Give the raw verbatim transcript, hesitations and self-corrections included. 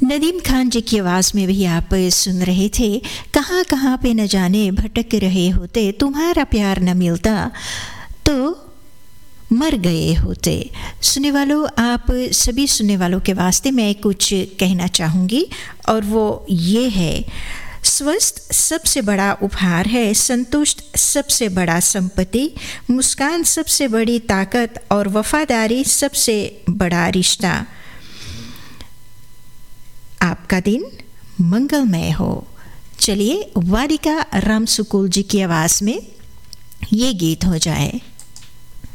नदीम खान जी की आवाज़ में भी आप सुन रहे थे, कहाँ कहाँ पे न जाने भटक रहे होते, तुम्हारा प्यार न मिलता तो मर गए होते। सुनने वालों, आप सभी सुनने वालों के वास्ते मैं कुछ कहना चाहूँगी और वो ये है, स्वस्थ सबसे बड़ा उपहार है, संतुष्ट सबसे बड़ा संपत्ति, मुस्कान सबसे बड़ी ताकत और वफादारी सबसे बड़ा रिश्ता। आपका दिन मंगलमय हो। चलिए वादिका रामसुकुल जी की आवाज़ में ये गीत हो जाए।